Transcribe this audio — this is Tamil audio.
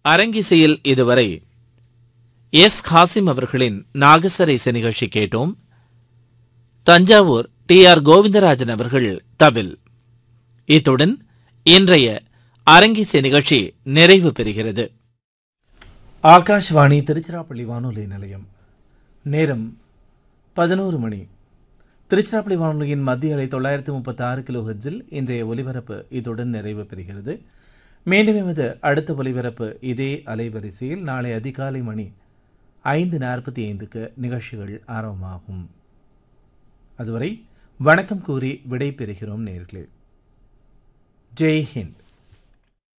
அரங்கிசையில் இதுவரை எஸ் ஹாசிம் அவர்களின் நாகஸ்வர இசை நிகழ்ச்சி கேட்டோம். தஞ்சாவூர் டி.ஆர். கோவிந்தராஜன் அவர்கள் தவில். இத்துடன் இன்றைய அரங்கிசை நிகழ்ச்சி நிறைவு பெறுகிறது. ஆகாஷ்வாணி திருச்சிராப்பள்ளி வானொலி நிலையம். நேரம் 11 மணி. திருச்சிராப்பள்ளி வானொலியின் மத்திய அலை 936 கிலோஹெர்ட்ஸில் இன்றைய ஒலிபரப்பு இத்துடன் நிறைவு பெறுகிறது. மீண்டும் எமது அடுத்த ஒலிபரப்பு இதே அலைவரிசையில் நாளை அதிகாலை மணி 5:45க்கு நிகழ்ச்சிகள் ஆரம்பமாகும். அதுவரை வணக்கம் கூறி விடை பெறுகிறோம் நேயர்களே. ஜெய் ஹிந்த்.